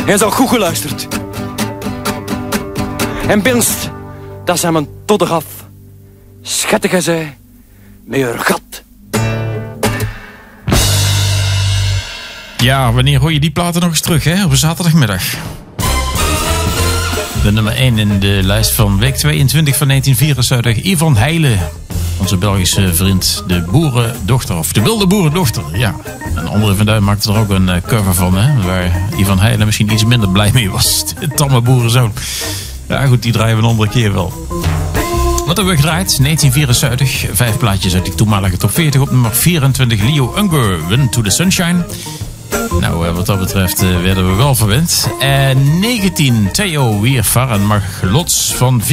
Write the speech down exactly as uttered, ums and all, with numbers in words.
En ze had goed geluisterd. En binnenst, dat zijn mijn todder af. Schattige zij, met haar gat. Ja, wanneer hoor je die platen nog eens terug, hè? Op een zaterdagmiddag. De nummer één in de lijst van week tweeëntwintig van negentien vierenzeventig. Yvonne Heijlen, onze Belgische vriend. De boerendochter, of de wilde boerendochter. Ja, en André van Duin maakte er ook een cover van, hè? Waar Yvonne Heijlen misschien iets minder blij mee was. De tamme boerenzoon. Ja goed, die draaien we een andere keer wel. Wat hebben we gedraaid? negentien vierenzeventig. Vijf plaatjes uit die toenmalige top veertig. Op nummer vierentwintig Leo Unger, Wind to the Sunshine. Nou, wat dat betreft werden we wel verwend. En negentien Theo Weerfar en Marglots van